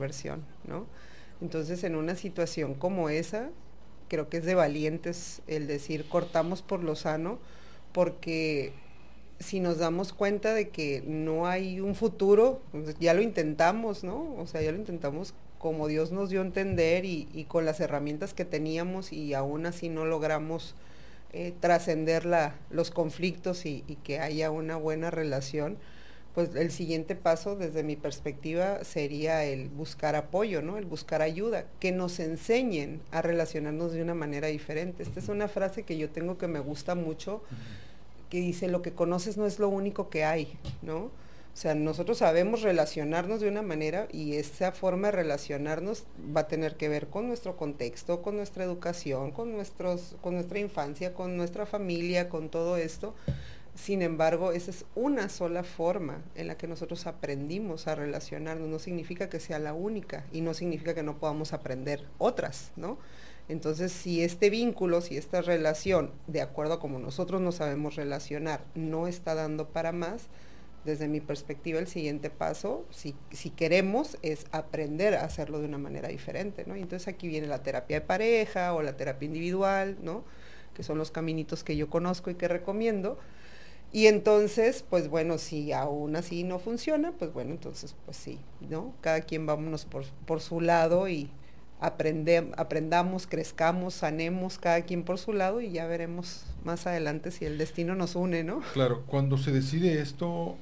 versión, ¿no? Entonces, en una situación como esa, creo que es de valientes el decir cortamos por lo sano, porque si nos damos cuenta de que no hay un futuro, pues ya lo intentamos, ¿no? O sea, ya lo intentamos como Dios nos dio a entender y con las herramientas que teníamos y aún así no logramos trascender los conflictos y que haya una buena relación, pues el siguiente paso desde mi perspectiva sería el buscar apoyo, ¿no? El buscar ayuda, que nos enseñen a relacionarnos de una manera diferente. Esta es una frase que yo tengo que me gusta mucho, que dice, lo que conoces no es lo único que hay, ¿no? O sea, nosotros sabemos relacionarnos de una manera y esa forma de relacionarnos va a tener que ver con nuestro contexto, con nuestra educación, con nuestra infancia, con nuestra familia, con todo esto. Sin embargo, esa es una sola forma en la que nosotros aprendimos a relacionarnos. No significa que sea la única y no significa que no podamos aprender otras, ¿no? Entonces, si este vínculo, si esta relación, de acuerdo a como nosotros nos sabemos relacionar, no está dando para más, desde mi perspectiva, el siguiente paso, si queremos, es aprender a hacerlo de una manera diferente, ¿no? Y entonces aquí viene la terapia de pareja o la terapia individual, ¿no? Que son los caminitos que yo conozco y que recomiendo. Y entonces, pues bueno, si aún así no funciona, pues bueno, entonces pues sí, ¿no? Cada quien vámonos por su lado y aprendamos, crezcamos, sanemos cada quien por su lado y ya veremos más adelante si el destino nos une, ¿no? Claro, cuando se decide esto,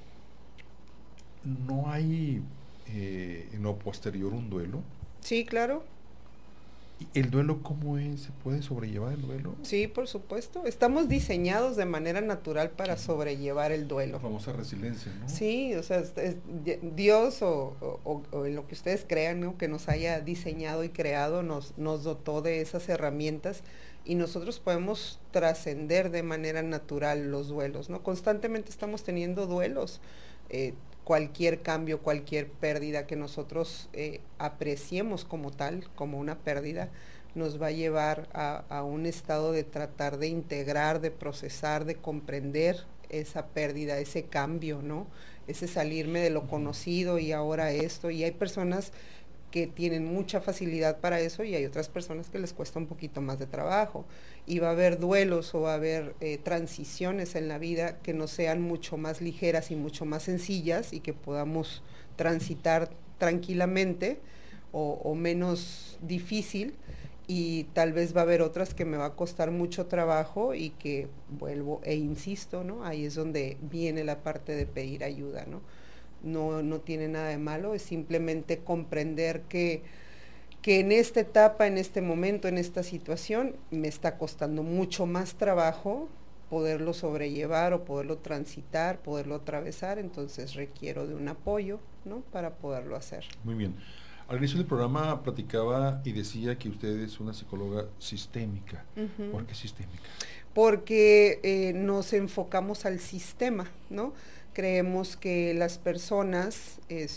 ¿no hay en lo posterior un duelo? Sí, claro. ¿Y el duelo cómo es? ¿Se puede sobrellevar el duelo? Sí, por supuesto. Estamos diseñados de manera natural para Ujú. sobrellevar el La duelo. famosa resiliencia, ¿no? Sí, o sea, Dios o en lo que ustedes crean, ¿no? Que nos haya diseñado y creado, nos dotó de esas herramientas y nosotros podemos trascender de manera natural los duelos, ¿no? Constantemente estamos teniendo duelos. Cualquier cambio, cualquier pérdida que nosotros apreciemos como tal, como una pérdida, nos va a llevar a un estado de tratar de integrar, de procesar, de comprender esa pérdida, ese cambio, ¿no? Ese salirme de lo conocido y ahora esto. Y hay personas que tienen mucha facilidad para eso y hay otras personas que les cuesta un poquito más de trabajo. Y va a haber duelos o va a haber transiciones en la vida que nos sean mucho más ligeras y mucho más sencillas y que podamos transitar tranquilamente o menos difícil, y tal vez va a haber otras que me va a costar mucho trabajo y que vuelvo e insisto, ¿no? Ahí es donde viene la parte de pedir ayuda, ¿no? No tiene nada de malo, es simplemente comprender que en esta etapa, en este momento, en esta situación, me está costando mucho más trabajo poderlo sobrellevar o poderlo transitar, poderlo atravesar, entonces requiero de un apoyo, ¿no? Para poderlo hacer. Muy bien. Al inicio del programa platicaba y decía que usted es una psicóloga sistémica. ¿Por Uh-huh. qué sistémica? Porque nos enfocamos al sistema, ¿no? Creemos que las personas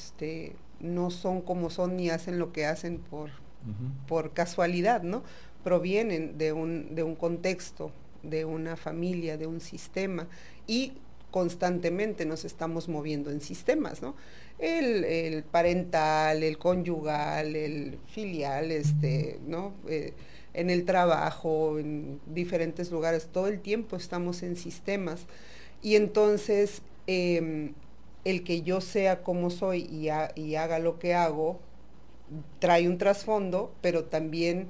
no son como son ni hacen lo que hacen por casualidad, ¿no? Provienen de un contexto, de una familia, de un sistema y constantemente nos estamos moviendo en sistemas, ¿no? El parental, el conyugal, el filial, ¿no? En el trabajo, en diferentes lugares, todo el tiempo estamos en sistemas. Y entonces, el que yo sea como soy y haga lo que hago, trae un trasfondo, pero también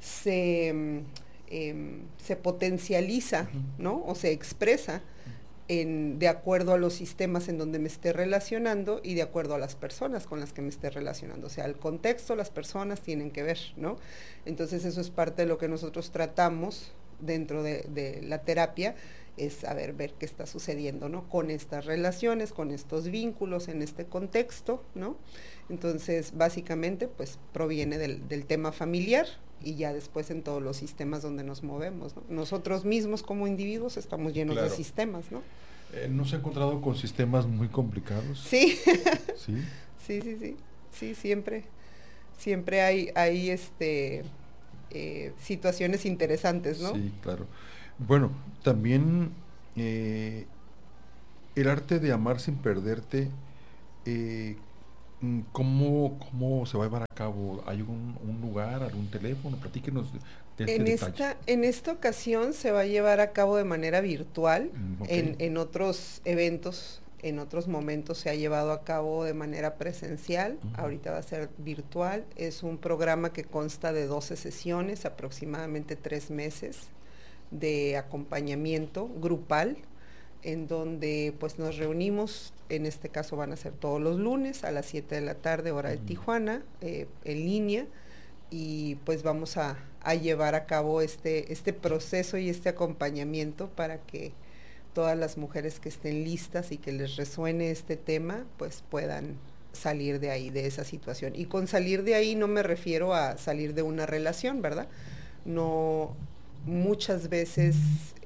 se potencializa, ¿no? O se expresa de acuerdo a los sistemas en donde me esté relacionando y de acuerdo a las personas con las que me esté relacionando. O sea, el contexto, las personas tienen que ver, ¿no? Entonces eso es parte de lo que nosotros tratamos dentro de la terapia, es saber ver qué está sucediendo, ¿no? Con estas relaciones, con estos vínculos, en este contexto, ¿no? Entonces, básicamente, pues proviene del tema familiar y ya después en todos los sistemas donde nos movemos, ¿no? Nosotros mismos como individuos estamos llenos de Claro. sistemas, ¿no? ¿No se ha encontrado con sistemas muy complicados? Sí, Sí. sí, sí, siempre hay situaciones interesantes, ¿no? Sí, claro. Bueno, también el arte de amar sin perderte, eh, ¿Cómo se va a llevar a cabo? ¿Hay un lugar, algún teléfono? Platíquenos de este detalle. En esta ocasión se va a llevar a cabo de manera virtual. Ok. En otros eventos, en otros momentos se ha llevado a cabo de manera presencial. Ujú. Ahorita va a ser virtual. Es un programa que consta de 12 sesiones, aproximadamente 3 meses de acompañamiento grupal, en donde pues nos reunimos. En este caso van a ser todos los lunes a las 7 de la tarde, hora de Ujú. Tijuana, en línea, y pues vamos a llevar a cabo este proceso y este acompañamiento para que todas las mujeres que estén listas y que les resuene este tema, pues puedan salir de ahí, de esa situación. Y con salir de ahí no me refiero a salir de una relación, ¿verdad? No, muchas veces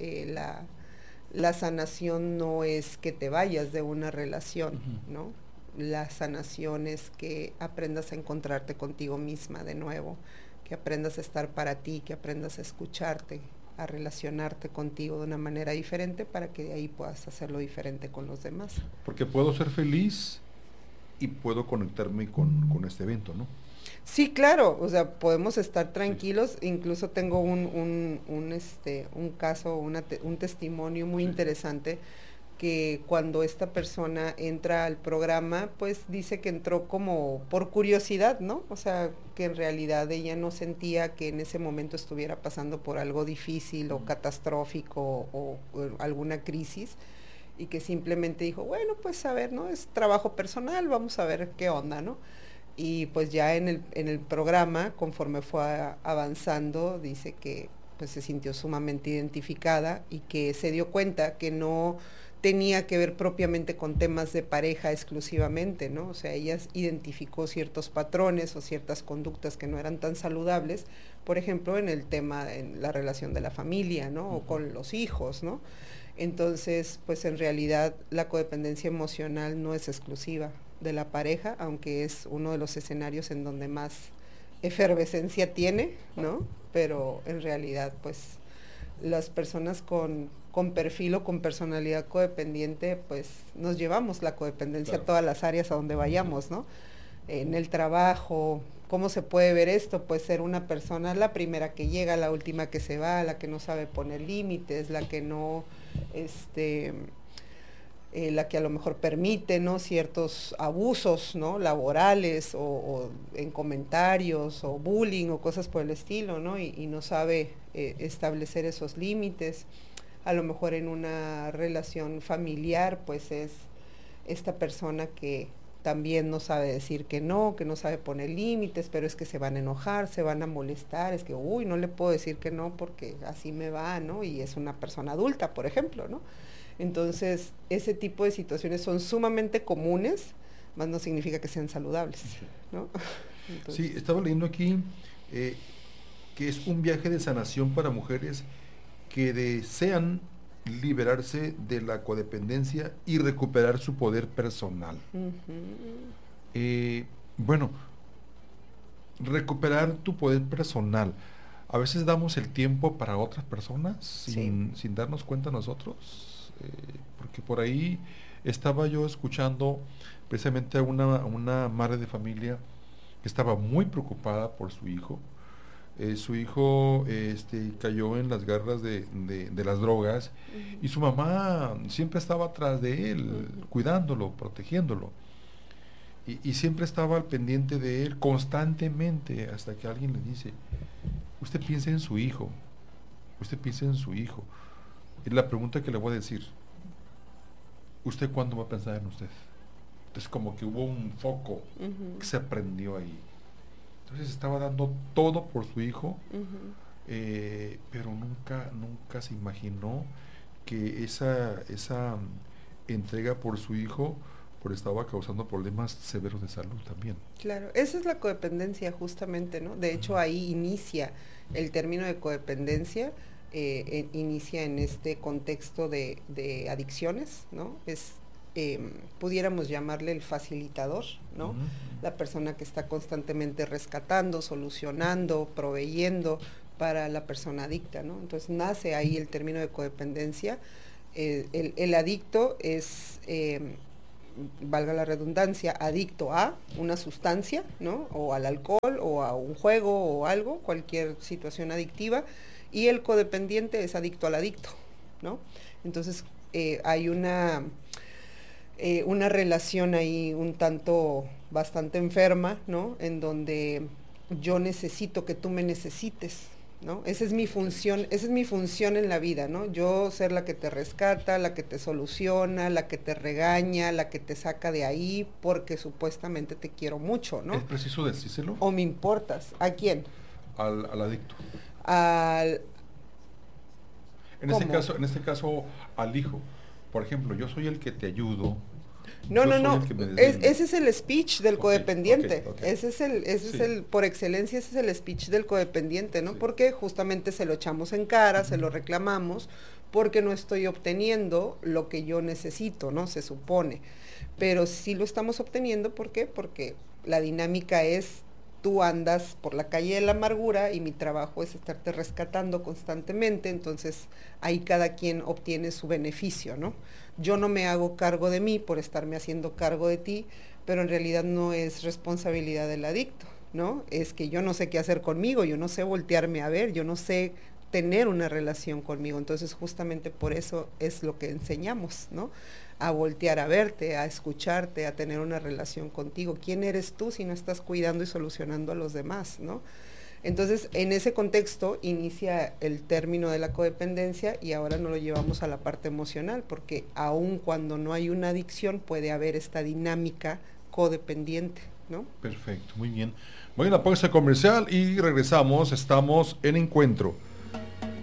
la sanación no es que te vayas de una relación, Ujú. ¿no? La sanación es que aprendas a encontrarte contigo misma de nuevo, que aprendas a estar para ti, que aprendas a escucharte, a relacionarte contigo de una manera diferente para que de ahí puedas hacerlo diferente con los demás. Porque puedo ser feliz y puedo conectarme con este evento, ¿no? Sí, claro, o sea, podemos estar Sí, tranquilos. Incluso tengo un caso, un testimonio muy sí, sí. interesante, que cuando esta persona entra al programa, pues dice que entró como por curiosidad, ¿no? O sea, que en realidad ella no sentía que en ese momento estuviera pasando por algo difícil o Ujú. catastrófico o alguna crisis, y que simplemente dijo, bueno, pues a ver, ¿no? Es trabajo personal, vamos a ver qué onda, ¿no? Y pues ya en el programa, conforme fue avanzando, dice que pues se sintió sumamente identificada y que se dio cuenta que no tenía que ver propiamente con temas de pareja exclusivamente, ¿no? O sea, ella identificó ciertos patrones o ciertas conductas que no eran tan saludables, por ejemplo, en el tema, en la relación de la familia, ¿no? O Ujú. con los hijos, ¿no? Entonces, pues en realidad la codependencia emocional no es exclusiva de la pareja, aunque es uno de los escenarios en donde más efervescencia tiene, ¿no? Pero en realidad, pues las personas con perfil o con personalidad codependiente, pues nos llevamos la codependencia a Claro. todas las áreas a donde Sí. vayamos, ¿no? En el trabajo, ¿cómo se puede ver esto? Pues ser una persona la primera que llega, la última que se va, la que no sabe poner límites, la que no, este, la que a lo mejor permite, ¿no? Ciertos abusos, ¿no? Laborales o en comentarios o bullying o cosas por el estilo, ¿no? Y no sabe establecer esos límites. A lo mejor en una relación familiar, pues es esta persona que también no sabe decir que no sabe poner límites, pero es que se van a enojar, se van a molestar, es que, uy, no le puedo decir que no porque así me va, ¿no? Y es una persona adulta, por ejemplo, ¿no? Entonces, ese tipo de situaciones son sumamente comunes, más no significa que sean saludables, Sí. ¿no? Sí, Entonces, estaba leyendo aquí eh, que es un viaje de sanación para mujeres que desean liberarse de la codependencia y recuperar su poder personal. ujú, Eh, bueno, recuperar tu poder personal. A veces damos el tiempo para otras personas sí. sin darnos cuenta nosotros, porque por ahí estaba yo escuchando precisamente a una madre de familia que estaba muy preocupada por su hijo. Su hijo cayó en las garras de las drogas Ujú, y su mamá siempre estaba atrás de él, ujú, cuidándolo, protegiéndolo. Y siempre estaba al pendiente de él constantemente hasta que alguien le dice, usted piensa en su hijo, usted piensa en su hijo. Y la pregunta que le voy a decir, ¿usted cuándo va a pensar en usted? Entonces como que hubo un foco que ujú, se prendió ahí. Entonces estaba dando todo por su hijo, ujú. pero nunca se imaginó que esa entrega por su hijo por estaba causando problemas severos de salud también. Claro, esa es la codependencia justamente, ¿no? De hecho, ahí inicia el término de codependencia, inicia en este contexto de adicciones, ¿no? Pudiéramos llamarle el facilitador, ¿no? Ujú. La persona que está constantemente rescatando, solucionando, proveyendo para la persona adicta, ¿no? Entonces nace ahí el término de codependencia. El adicto es valga la redundancia, adicto a una sustancia, ¿no? O al alcohol, o a un juego, o algo, cualquier situación adictiva, y el codependiente es adicto al adicto, ¿no? Entonces, hay una relación ahí un tanto bastante enferma, ¿no? En donde yo necesito que tú me necesites, ¿no? Esa es mi función en la vida, ¿no? Yo ser la que te rescata, la que te soluciona, la que te regaña, la que te saca de ahí, porque supuestamente te quiero mucho, ¿no? ¿Es preciso decírselo? ¿O me importas? ¿A quién? Al adicto. Al... En este caso, al hijo. Por ejemplo, yo soy el que te ayudo. No, yo no, soy no. el que me desvelo. Ese es el speech del codependiente. Okay. Ese es el, por excelencia, ese es el speech del codependiente, ¿no? Sí. Porque justamente se lo echamos en cara, se lo reclamamos, porque no estoy obteniendo lo que yo necesito, ¿no? Se supone. Pero sí lo estamos obteniendo, ¿por qué? Porque la dinámica es, tú andas por la calle de la amargura y mi trabajo es estarte rescatando constantemente, entonces ahí cada quien obtiene su beneficio, ¿no? Yo no me hago cargo de mí por estarme haciendo cargo de ti, pero en realidad no es responsabilidad del adicto, ¿no? Es que yo no sé qué hacer conmigo, yo no sé voltearme a ver, yo no sé tener una relación conmigo, entonces justamente por eso es lo que enseñamos, ¿no? A voltear a verte, a escucharte, a tener una relación contigo. ¿Quién eres tú si no estás cuidando y solucionando a los demás, ¿no? Entonces, en ese contexto inicia el término de la codependencia y ahora no lo llevamos a la parte emocional, porque aun cuando no hay una adicción puede haber esta dinámica codependiente, ¿no? Perfecto, muy bien. Voy a una pausa comercial y regresamos. Estamos en Encuentro.